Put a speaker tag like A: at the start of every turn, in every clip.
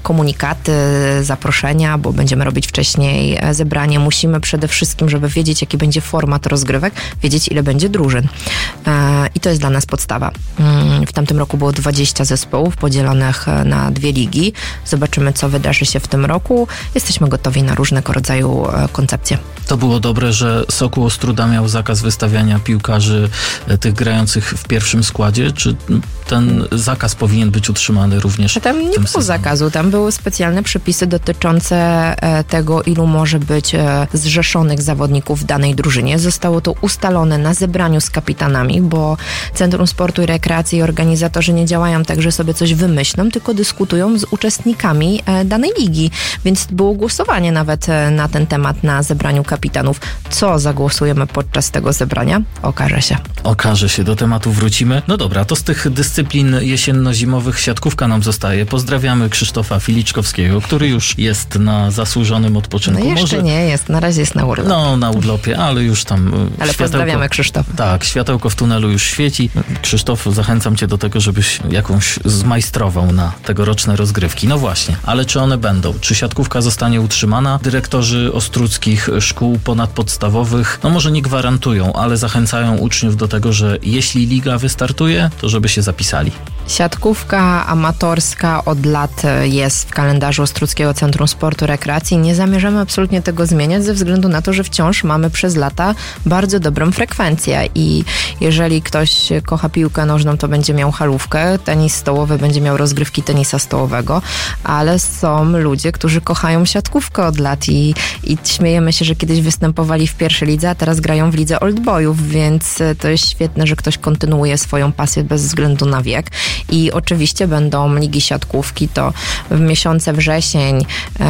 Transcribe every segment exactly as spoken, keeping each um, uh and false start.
A: komunikaty, zaproszenia, bo będziemy robić wcześniej zebranie. Musimy przede wszystkim, żeby wiedzieć, jaki będzie format rozgrywek, wiedzieć, ile będzie drużyn. I to jest dla nas podstawa. W tamtym roku było dwadzieścia zespołów podzielonych na dwie ligi. Zobaczymy, co wydarzy się w tym roku. Jesteśmy gotowi na różnego rodzaju koncepcje.
B: To było dobre, że Sokół Ostróda miał zakaz wystawiania piłkarzy tych grających w pierwszym składzie. Czy ten zakaz powinien być utrzymany również?
A: Tam nie było zakazu. Tam były specjalne przepisy dotyczące tego, ilu może być zrzeszonych zawodników w danej drużynie. Zostało to ustalone na zebraniu z kapitanami, bo Centrum Sportu i Rekreacji i organizatorzy nie działają tak, że sobie coś wymyślą, tylko dyskutują z uczestnikami danej ligi. Więc było głosowanie nawet na ten temat na zebraniu kapitanów. Co zagłosujemy podczas tego zebrania? Okaże się.
B: Okaże się, do tematu wrócimy. No dobra, to z tych dyscyplin jesienno-zimowych siatkówka nam zostaje. Pozdrawiamy Krzysztofa Filiczkowskiego, który już jest na zasłużonym odpoczynku.
A: No jeszcze
B: Może...
A: nie jest, na razie jest na urlopie.
B: No, na urlopie, ale już tam...
A: Ale
B: światełko...
A: pozdrawiamy Krzysztofa.
B: Tak, światełko w tunelu już świeci. Krzysztof, zachęcam cię do tego, żebyś jakąś zmajstrował na tegoroczne rozgrywki. No właśnie, ale czy one będą? Czy siatkówka zostanie utrzymana? Dyrektorzy ostródzkich szkół ponadpodstawowych, no może nie gwarantują, ale zachęcają uczniów do tego, że jeśli liga wystartuje, to żeby się zapisali.
A: Siatkówka amatorska od lat jest w kalendarzu Ostródzkiego Centrum Sportu i Rekreacji. Nie zamierzamy absolutnie tego zmieniać ze względu na to, że wciąż mamy przez lata bardzo dobrą frekwencję i jeżeli ktoś kocha piłkę nożną, to będzie miał halówkę, tenis stołowy będzie miał rozgrywki tenisa stołowego, ale są ludzie, którzy kochają siatkówkę od lat i, i śmiejemy się, że kiedyś występowali w pierwszej lidze, a teraz grają w lidze oldboyów, więc to jest świetne, że ktoś kontynuuje swoją pasję bez względu na wiek. I oczywiście będą ligi siatkówki, to w miesiące wrzesień,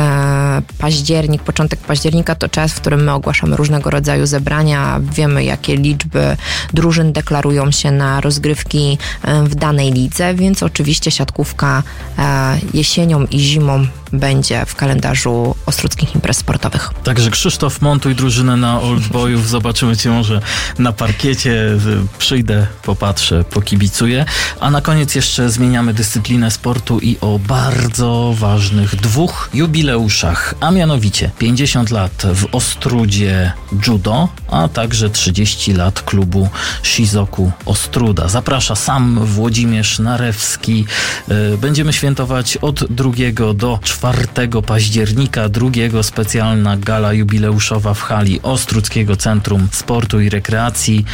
A: e, październik, początek października to czas, w którym my ogłaszamy różnego rodzaju zebrania, wiemy jakie liczby drużyn deklarują się na rozgrywki w danej lidze, więc oczywiście siatkówka e, jesienią i zimą będzie w kalendarzu ostródzkich imprez sportowych.
B: Także Krzysztof, montuj drużynę na oldboyów, zobaczymy cię może na parkiecie, przyjdę, popatrzę, pokibicuję. A na koniec jeszcze zmieniamy dyscyplinę sportu i o bardzo ważnych dwóch jubileuszach, a mianowicie pięćdziesiąt lat w Ostródzie judo, a także trzydzieści lat klubu Shizoku Ostróda. Zaprasza sam Włodzimierz Narewski. Będziemy świętować od drugiego do czwartego października, drugiego specjalna gala jubileuszowa w hali Ostródzkiego Centrum Sportu i Rekreacji.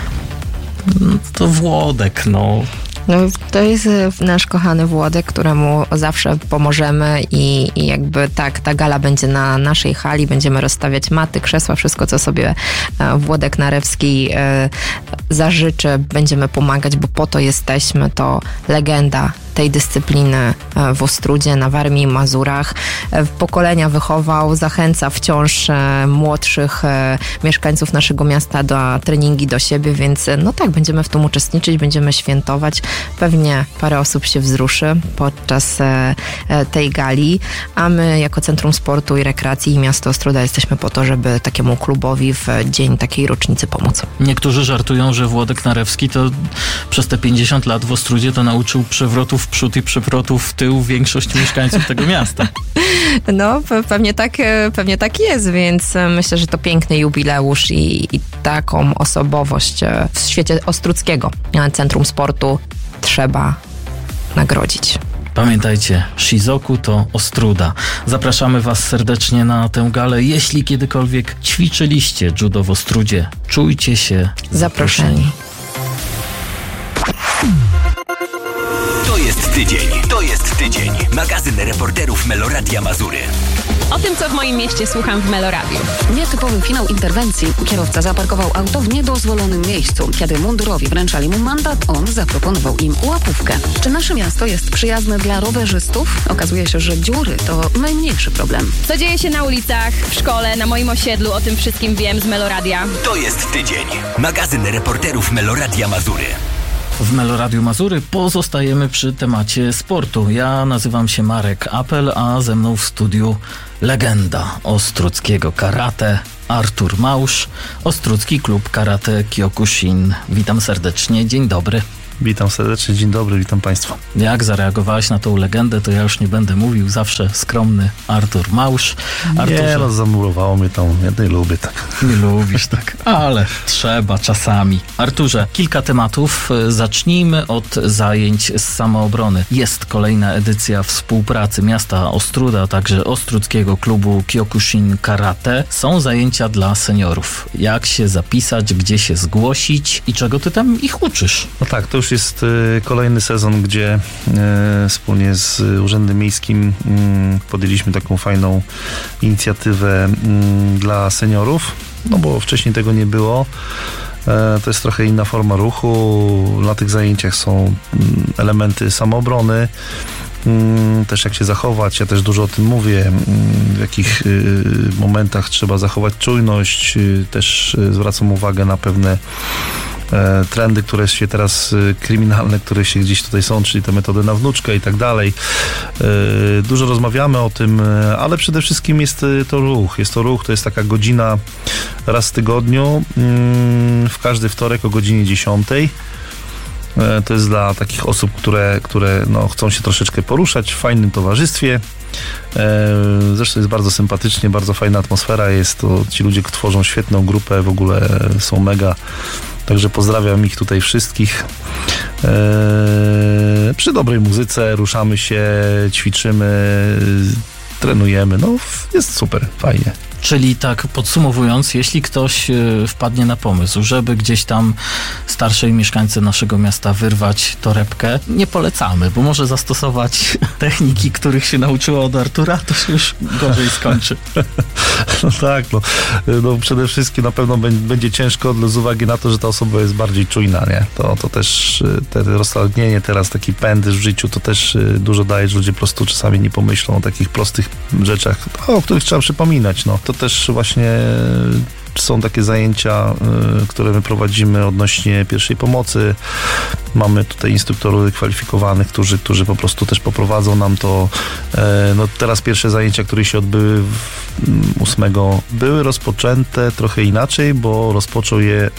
B: To Włodek, no.
A: No, to jest nasz kochany Włodek, któremu zawsze pomożemy i, i jakby tak, ta gala będzie na naszej hali, będziemy rozstawiać maty, krzesła, wszystko, co sobie Włodek Narewski e, zażyczy, będziemy pomagać, bo po to jesteśmy, to legenda tej dyscypliny w Ostródzie, na Warmii i Mazurach. Pokolenia wychował, zachęca wciąż młodszych mieszkańców naszego miasta do treningi do siebie, więc no tak, będziemy w tym uczestniczyć, będziemy świętować. Pewnie parę osób się wzruszy podczas tej gali, a my jako Centrum Sportu i Rekreacji i Miasto Ostróda jesteśmy po to, żeby takiemu klubowi w dzień takiej rocznicy pomóc.
B: Niektórzy żartują, że Włodek Narewski to przez te pięćdziesiąt lat w Ostródzie to nauczył przewrotów w przód i przewrotów w tył większość mieszkańców tego miasta.
A: No, pewnie tak, pewnie tak jest, więc myślę, że to piękny jubileusz i, i taką osobowość w świecie ostródzkiego Centrum Sportu trzeba nagrodzić.
B: Pamiętajcie, Shizoku to Ostróda. Zapraszamy Was serdecznie na tę galę. Jeśli kiedykolwiek ćwiczyliście judo w Ostródzie, czujcie się zaproszeni.
C: To jest tydzień, to jest tydzień. Magazyn reporterów Meloradia Mazury.
D: O tym, co w moim mieście słucham w Meloradiu.
E: Nietypowy finał interwencji. Kierowca zaparkował auto w niedozwolonym miejscu. Kiedy mundurowi wręczali mu mandat, on zaproponował im łapówkę. Czy nasze miasto jest przyjazne dla rowerzystów? Okazuje się, że dziury to najmniejszy problem.
D: Co dzieje się na ulicach, w szkole, na moim osiedlu, o tym wszystkim wiem z Meloradia.
C: To jest tydzień. Magazyn reporterów Meloradia Mazury.
B: W Meloradiu Mazury pozostajemy przy temacie sportu. Ja nazywam się Marek Apel, a ze mną w studiu legenda ostródzkiego karate Artur Mausz, Ostródzki Klub Karate Kyokushin. Witam serdecznie, dzień dobry.
F: Witam serdecznie, dzień dobry, witam Państwa.
B: Jak zareagowałeś na tą legendę, to ja już nie będę mówił, zawsze skromny Artur Małsz. Arturze,
F: nie, no zamurowało mnie tam, ja nie lubię tak.
B: Nie lubisz tak, ale trzeba czasami. Arturze, kilka tematów. Zacznijmy od zajęć z samoobrony. Jest kolejna edycja współpracy miasta Ostróda, a także Ostródzkiego Klubu Kyokushin Karate. Są zajęcia dla seniorów. Jak się zapisać, gdzie się zgłosić i czego ty tam ich uczysz?
F: No tak, to już jest y, kolejny sezon, gdzie y, wspólnie z Urzędem Miejskim y, podjęliśmy taką fajną inicjatywę y, dla seniorów, no bo wcześniej tego nie było. Y, to jest trochę inna forma ruchu. Na tych zajęciach są y, elementy samoobrony, też jak się zachować, ja też dużo o tym mówię, w jakich momentach trzeba zachować czujność, też zwracam uwagę na pewne trendy, które się teraz, kryminalne, które się gdzieś tutaj są, czyli te metody na wnuczkę i tak dalej. Dużo rozmawiamy o tym, ale przede wszystkim jest to ruch. Jest to ruch, to jest taka godzina raz w tygodniu, w każdy wtorek o godzinie dziesiątej. To jest dla takich osób, które, które no, chcą się troszeczkę poruszać w fajnym towarzystwie. Zresztą jest bardzo sympatycznie, bardzo fajna atmosfera jest. To ci ludzie tworzą świetną grupę, w ogóle są mega. Także pozdrawiam ich tutaj wszystkich. Przy dobrej muzyce ruszamy się, ćwiczymy, trenujemy. No jest super, fajnie.
B: Czyli tak podsumowując, jeśli ktoś wpadnie na pomysł, żeby gdzieś tam starszej mieszkańcy naszego miasta wyrwać torebkę, nie polecamy, bo może zastosować techniki, których się nauczyła od Artura, to się już gorzej skończy.
F: No tak, no, no przede wszystkim na pewno będzie ciężko z uwagi na to, że ta osoba jest bardziej czujna, nie? To, to też te roztargnienie teraz, taki pęd w życiu, to też dużo daje, że ludzie po prostu czasami nie pomyślą o takich prostych rzeczach, o których trzeba przypominać, no. To też właśnie są takie zajęcia, y, które my prowadzimy odnośnie pierwszej pomocy. Mamy tutaj instruktorów kwalifikowanych, którzy, którzy po prostu też poprowadzą nam to. E, no teraz pierwsze zajęcia, które się odbyły ósmego były rozpoczęte trochę inaczej, bo rozpoczął je y,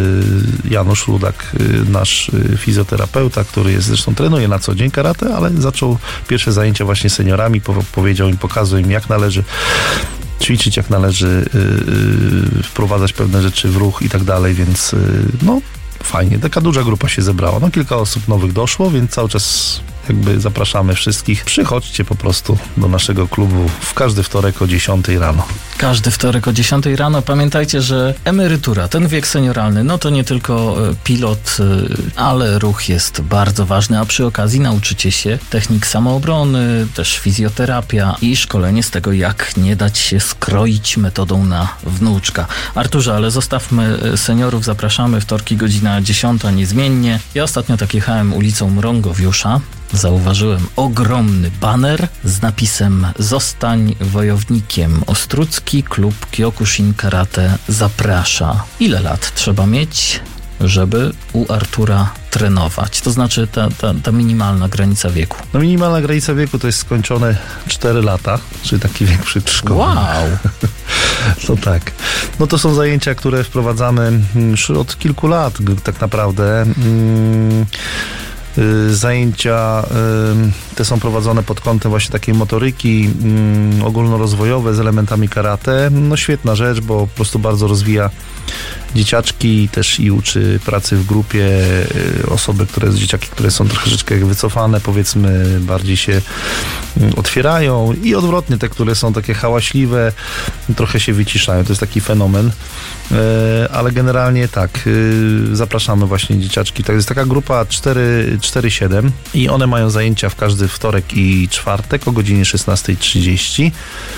F: Janusz Rudak, y, nasz y, fizjoterapeuta, który jest, zresztą trenuje na co dzień karate, ale zaczął pierwsze zajęcia właśnie z seniorami, po, powiedział im, pokazał im, jak należy ćwiczyć, jak należy yy, wprowadzać pewne rzeczy w ruch i tak dalej, więc yy, no fajnie, taka duża grupa się zebrała. No kilka osób nowych doszło, więc cały czas jakby zapraszamy wszystkich. Przychodźcie po prostu do naszego klubu w każdy wtorek o dziesiątej rano.
B: Każdy wtorek o dziesiątej rano. Pamiętajcie, że emerytura, ten wiek senioralny, no to nie tylko pilot, ale ruch jest bardzo ważny, a przy okazji nauczycie się technik samoobrony, też fizjoterapia i szkolenie z tego, jak nie dać się skroić metodą na wnuczka. Arturze, ale zostawmy seniorów, zapraszamy, wtorki godzina dziesiąta niezmiennie. Ja ostatnio tak jechałem ulicą Mrągowiusza. Zauważyłem ogromny baner z napisem "Zostań wojownikiem. Ostródzki Klub Kyokushin Karate zaprasza". Ile lat trzeba mieć, żeby u Artura trenować? To znaczy ta, ta, ta minimalna granica wieku.
F: No minimalna granica wieku to jest skończone cztery lata, czyli taki wiek przedszkolny.
B: Wow!
F: No tak. No to są zajęcia, które wprowadzamy już od kilku lat tak naprawdę. Hmm. Zajęcia te są prowadzone pod kątem właśnie takiej motoryki ogólnorozwojowe z elementami karate. No świetna rzecz, bo po prostu bardzo rozwija dzieciaczki też i uczy pracy w grupie, osoby, które, dzieciaki, które są troszeczkę wycofane, powiedzmy, bardziej się otwierają i odwrotnie, te, które są takie hałaśliwe, trochę się wyciszają. To jest taki fenomen, ale generalnie tak, zapraszamy właśnie dzieciaczki. To jest taka grupa cztery siedem i one mają zajęcia w każdy wtorek i czwartek o godzinie szesnasta trzydzieści.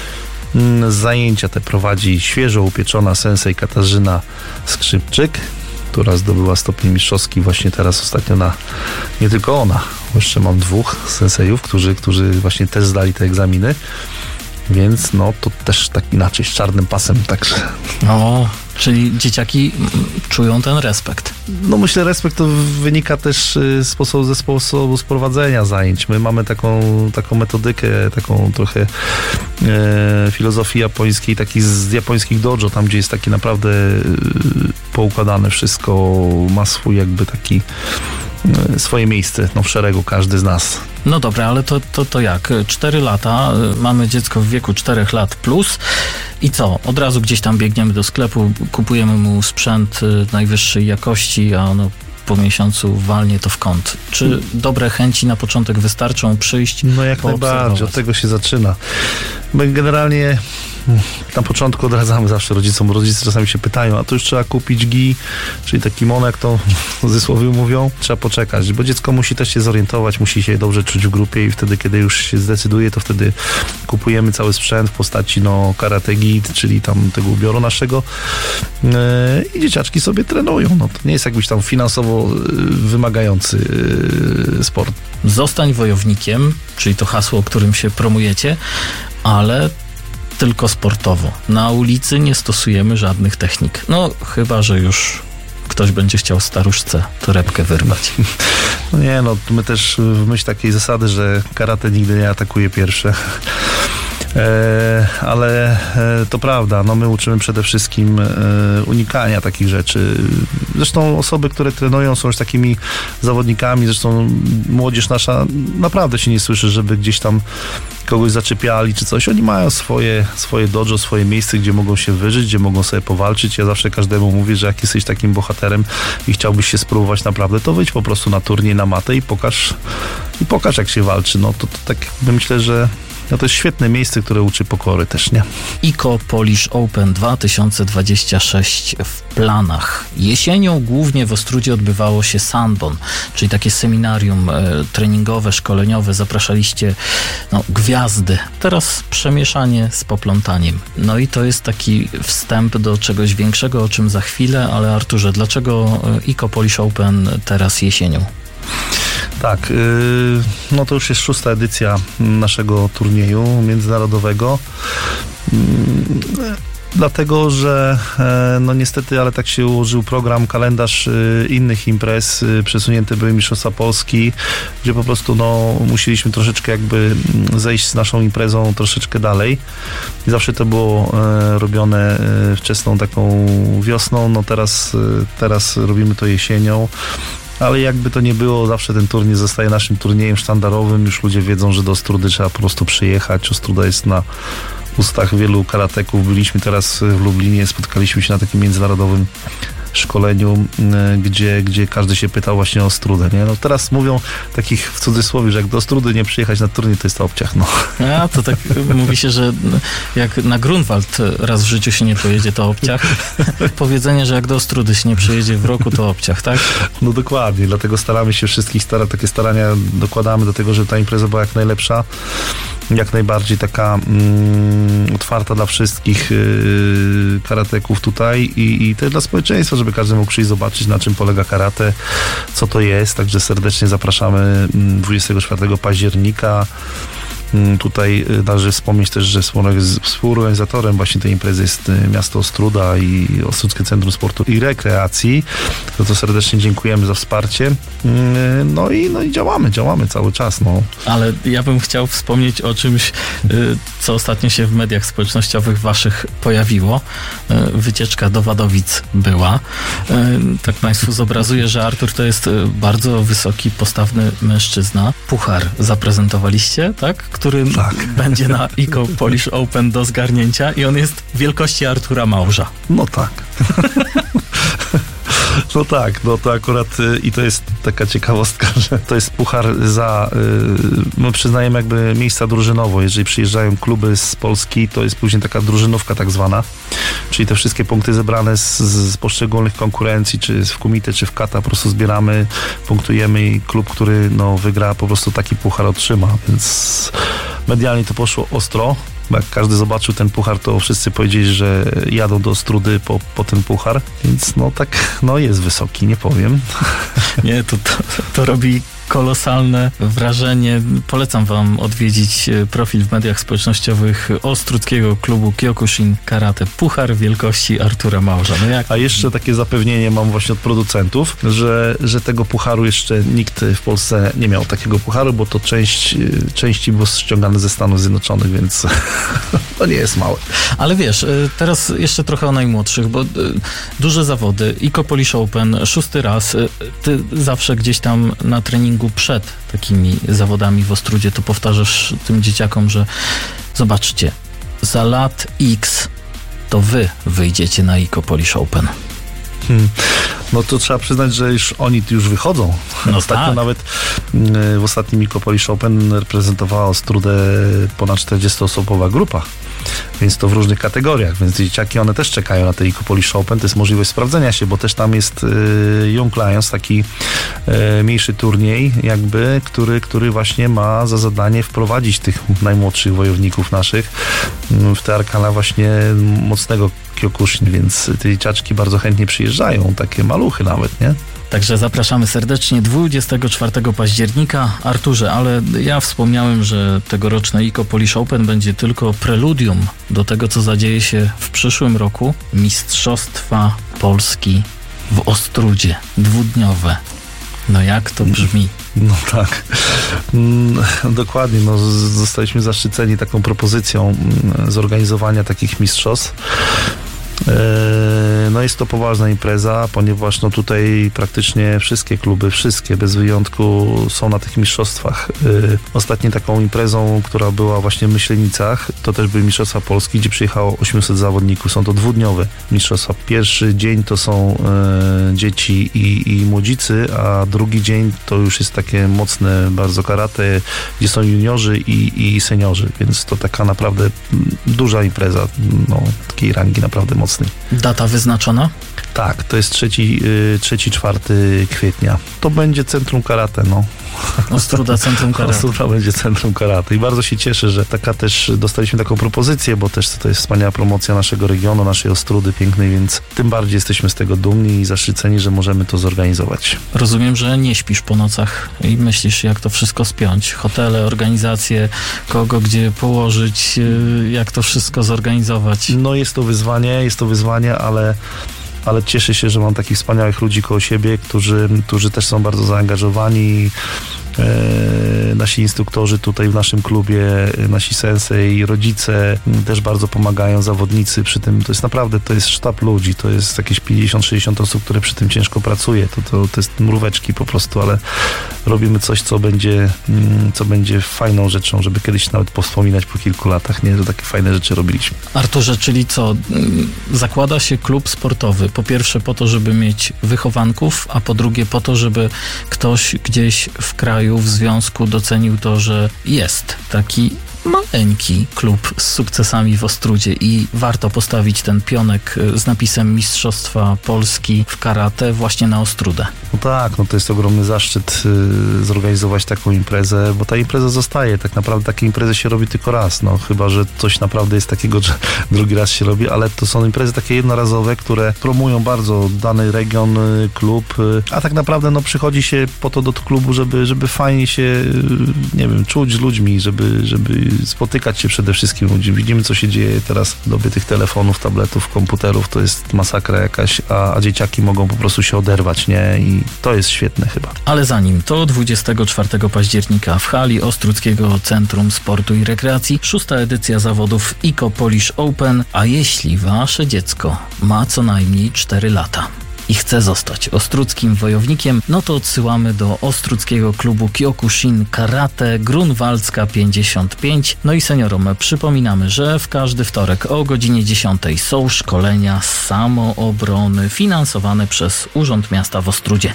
F: Zajęcia te prowadzi świeżo upieczona sensei Katarzyna Skrzypczyk, która zdobyła stopień mistrzowski właśnie teraz ostatnio na, nie tylko ona, jeszcze mam dwóch sensejów, którzy, którzy właśnie też zdali te egzaminy, więc no to też tak inaczej, z czarnym pasem, także.
B: O, czyli dzieciaki czują ten respekt.
F: No myślę, respekt to wynika też z sposobu, ze sposobu sprowadzenia zajęć. My mamy taką, taką metodykę, taką trochę e, filozofii japońskiej, taki z japońskich dojo, tam gdzie jest taki naprawdę e, poukładane wszystko, ma swój jakby taki swoje miejsce no, w szeregu, każdy z nas.
B: No dobra, ale to, to, to jak? Cztery lata, mamy dziecko w wieku czterech lat plus i co? Od razu gdzieś tam biegniemy do sklepu, kupujemy mu sprzęt najwyższej jakości, a ono po miesiącu walnie to w kąt. Czy dobre chęci na początek wystarczą przyjść?
F: No jak najbardziej, od tego się zaczyna. My generalnie na początku odradzamy zawsze rodzicom. Rodzice czasami się pytają, a to już trzeba kupić G I, czyli taki mon, jak to w cudzysłowie mówią. Trzeba poczekać, bo dziecko musi też się zorientować, musi się dobrze czuć w grupie i wtedy, kiedy już się zdecyduje, to wtedy kupujemy cały sprzęt w postaci no Karate Git, czyli tam tego ubioru naszego yy, i dzieciaczki sobie trenują. No, to nie jest jakbyś tam finansowo wymagający yy, sport.
B: Zostań wojownikiem, czyli to hasło, którym się promujecie, ale tylko sportowo. Na ulicy nie stosujemy żadnych technik. No, chyba że już ktoś będzie chciał staruszce torebkę wyrwać.
F: No nie, no my też w myśl takiej zasady, że karate nigdy nie atakuje pierwsze. E, ale e, to prawda, no my uczymy przede wszystkim e, unikania takich rzeczy. Zresztą osoby, które trenują, są już takimi zawodnikami, zresztą młodzież nasza naprawdę się nie słyszy, żeby gdzieś tam kogoś zaczepiali czy coś. Oni mają swoje, swoje dojo, swoje miejsce, gdzie mogą się wyżyć, gdzie mogą sobie powalczyć. Ja zawsze każdemu mówię, że jak jesteś takim bohaterem i chciałbyś się spróbować naprawdę, to wyjdź po prostu na turniej, na matę i pokaż, i pokaż jak się walczy. No to, to tak myślę, że no to jest świetne miejsce, które uczy pokory też, nie?
B: I C O Polish Open dwa tysiące dwadzieścia sześć w planach. Jesienią głównie w Ostródzie odbywało się Sanbon, czyli takie seminarium e, treningowe, szkoleniowe. Zapraszaliście no, gwiazdy. Teraz przemieszanie z poplątaniem. No i to jest taki wstęp do czegoś większego, o czym za chwilę, ale Arturze, dlaczego I C O Polish Open teraz jesienią?
F: Tak, yy, no to już jest szósta edycja naszego turnieju międzynarodowego. Yy, dlatego, że e, no niestety, ale tak się ułożył program, kalendarz y, innych imprez. Y, przesunięte były Mistrzostwa Polski, gdzie po prostu no, musieliśmy troszeczkę jakby zejść z naszą imprezą troszeczkę dalej. I zawsze to było e, robione e, wczesną taką wiosną. No teraz, e, teraz robimy to jesienią. Ale jakby to nie było, zawsze ten turniej zostaje naszym turniejem sztandarowym. Już ludzie wiedzą, że do Ostródy trzeba po prostu przyjechać. Ostruda jest na ustach wielu karateków. Byliśmy teraz w Lublinie, spotkaliśmy się na takim międzynarodowym szkoleniu, gdzie, gdzie każdy się pytał właśnie o Ostrudę, nie? No teraz mówią takich w cudzysłowie, że jak do Ostrudy nie przyjechać na turniej, to jest to obciach, no.
B: A, to tak mówi się, że jak na Grunwald raz w życiu się nie pojedzie, to obciach. Powiedzenie, że jak do Ostrudy się nie przyjedzie w roku, to obciach, tak?
F: No dokładnie, dlatego staramy się wszystkich, stara, takie starania dokładamy do tego, żeby ta impreza była jak najlepsza, jak najbardziej taka mm, otwarta dla wszystkich yy, karateków tutaj i, i też dla społeczeństwa, żeby każdy mógł przyjść zobaczyć, na czym polega karate, co to jest. Także serdecznie zapraszamy dwudziestego czwartego października. Tutaj należy wspomnieć też, że współorganizatorem właśnie tej imprezy jest miasto Ostruda i Ostródzkie Centrum Sportu i Rekreacji. Za to serdecznie dziękujemy za wsparcie. No i, no i działamy, działamy cały czas. No.
B: Ale ja bym chciał wspomnieć o czymś, co ostatnio się w mediach społecznościowych waszych pojawiło. Wycieczka do Wadowic była. Tak Państwu zobrazuję, że Artur to jest bardzo wysoki, postawny mężczyzna. Puchar zaprezentowaliście, tak? Który tak. będzie na I C O Polish Open do zgarnięcia i on jest wielkości Artura Małża.
F: No tak. No tak, no to akurat y, i to jest taka ciekawostka, że to jest puchar za, y, my przyznajemy jakby miejsca drużynowo, jeżeli przyjeżdżają kluby z Polski, to jest później taka drużynówka tak zwana, czyli te wszystkie punkty zebrane z, z poszczególnych konkurencji, czy w kumite, czy w kata, po prostu zbieramy, punktujemy i klub, który no wygra, po prostu taki puchar otrzyma, więc medialnie to poszło ostro. Jak każdy zobaczył ten puchar, to wszyscy powiedzieli, że jadą do Ostrudy po, po ten puchar, więc no tak, no jest wysoki, nie powiem.
B: Nie, to, to, to robi kolosalne wrażenie. Polecam wam odwiedzić profil w mediach społecznościowych Ostruckiego klubu Kyokushin Karate. Puchar wielkości Artura Małża. No jak?
F: A jeszcze takie zapewnienie mam właśnie od producentów, że, że tego pucharu jeszcze nikt w Polsce nie miał takiego pucharu, bo to część, części było ściągane ze Stanów Zjednoczonych, więc to nie jest małe.
B: Ale wiesz, teraz jeszcze trochę o najmłodszych, bo duże zawody, IKO Polish Open, szósty raz. Ty zawsze gdzieś tam na treningu przed takimi zawodami w Ostrudzie to powtarzasz tym dzieciakom, że zobaczcie, za lat X to wy wyjdziecie na IKO Polish Open.
F: Hmm. No to trzeba przyznać, że już oni już wychodzą.
B: No
F: Ostatnio
B: tak.
F: nawet w ostatnim IKO Polish Open reprezentowała Ostrudę ponad czterdziestoosobowa grupa. Więc to w różnych kategoriach, więc dzieciaki one też czekają na te IKO Polish Open. To jest możliwość sprawdzenia się, bo też tam jest y, Young Lions, taki y, mniejszy turniej jakby, który, który właśnie ma za zadanie wprowadzić tych najmłodszych wojowników naszych y, w te arkana właśnie mocnego Kyokushin, więc te dzieciaczki bardzo chętnie przyjeżdżają, takie maluchy nawet, nie?
B: Także zapraszamy serdecznie dwudziestego czwartego października. Arturze, ale ja wspomniałem, że tegoroczne IKO Polish Open będzie tylko preludium do tego, co zadzieje się w przyszłym roku. Mistrzostwa Polski w Ostrudzie. Dwudniowe. No jak to brzmi?
F: No tak, mm, dokładnie. No, zostaliśmy zaszczyceni taką propozycją mm, zorganizowania takich mistrzostw. No jest to poważna impreza, ponieważ no tutaj praktycznie wszystkie kluby, wszystkie bez wyjątku są na tych mistrzostwach. Ostatnią taką imprezą, która była właśnie w Myślenicach, to też były Mistrzostwa Polski, gdzie przyjechało osiemset zawodników. Są to dwudniowe mistrzostwa. Pierwszy dzień to są e, dzieci i, i młodzicy, a drugi dzień to już jest takie mocne bardzo karate, gdzie są juniorzy i, i seniorzy, więc to taka naprawdę duża impreza, no, takiej rangi naprawdę mocnej.
B: Data wyznaczona?
F: Tak, to jest trzeci, trzeci, czwarty kwietnia. To będzie Centrum Karate, no.
B: Ostruda Centrum Karate.
F: Ostruda będzie Centrum Karate i bardzo się cieszę, że taka też dostaliśmy taką propozycję, bo też to jest wspaniała promocja naszego regionu, naszej Ostrudy pięknej, więc tym bardziej jesteśmy z tego dumni i zaszczyceni, że możemy to zorganizować.
B: Rozumiem, że nie śpisz po nocach i myślisz, jak to wszystko spiąć. Hotele, organizacje, kogo gdzie położyć, jak to wszystko zorganizować.
F: No jest to wyzwanie, jest to wyzwanie, ale ale cieszę się, że mam takich wspaniałych ludzi koło siebie, którzy, którzy też są bardzo zaangażowani. E, nasi instruktorzy tutaj w naszym klubie, nasi sensei, rodzice też bardzo pomagają, zawodnicy przy tym. To jest naprawdę, to jest sztab ludzi, to jest jakieś pięćdziesiąt sześćdziesiąt osób, które przy tym ciężko pracuje. To, to, to jest mróweczki po prostu, ale robimy coś, co będzie, co będzie fajną rzeczą, żeby kiedyś nawet powspominać po kilku latach, nie, że takie fajne rzeczy robiliśmy.
B: Arturze, czyli co? Zakłada się klub sportowy, po pierwsze po to, żeby mieć wychowanków, a po drugie po to, żeby ktoś gdzieś w kraju, w związku docenił to, że jest taki maleńki klub z sukcesami w Ostrudzie i warto postawić ten pionek z napisem Mistrzostwa Polski w karate właśnie na Ostrudę.
F: No tak, no to jest ogromny zaszczyt y, zorganizować taką imprezę, bo ta impreza zostaje. Tak naprawdę takie imprezy się robi tylko raz, no chyba, że coś naprawdę jest takiego, że drugi raz się robi, ale to są imprezy takie jednorazowe, które promują bardzo dany region, y, klub, y, a tak naprawdę no przychodzi się po to do klubu, żeby, żeby fajnie się, y, nie wiem, czuć z ludźmi, żeby, żeby spotykać się przede wszystkim ludzi. Widzimy, co się dzieje teraz w dobie tych telefonów, tabletów, komputerów, to jest masakra jakaś, a, a dzieciaki mogą po prostu się oderwać, nie? I to jest świetne chyba.
B: Ale zanim to dwudziestego czwartego października w hali Ostruckiego Centrum Sportu i Rekreacji szósta edycja zawodów IKO Polish Open, a jeśli wasze dziecko ma co najmniej cztery lata i chce zostać ostruckim wojownikiem, no to odsyłamy do Ostruckiego klubu Kyokushin Karate Grunwaldzka pięćdziesiąt pięć. No i seniorom przypominamy, że w każdy wtorek o godzinie dziesiątej są szkolenia samoobrony finansowane przez Urząd Miasta w Ostrudzie.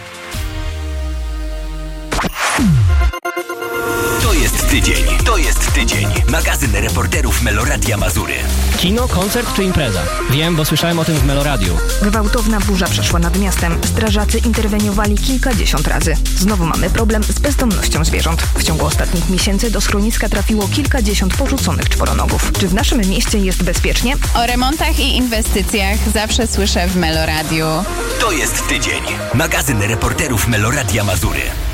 C: To jest tydzień, to jest tydzień. Magazyn reporterów Meloradia Mazury.
G: Kino, koncert czy impreza? Wiem, bo słyszałem o tym w Meloradiu.
H: Gwałtowna burza przeszła nad miastem. Strażacy interweniowali kilkadziesiąt razy. Znowu mamy problem z bezdomnością zwierząt. W ciągu ostatnich miesięcy do schroniska trafiło kilkadziesiąt porzuconych czworonogów. Czy w naszym mieście jest bezpiecznie?
I: O remontach i inwestycjach zawsze słyszę w Meloradiu.
C: To jest tydzień. Magazyn reporterów Meloradia Mazury.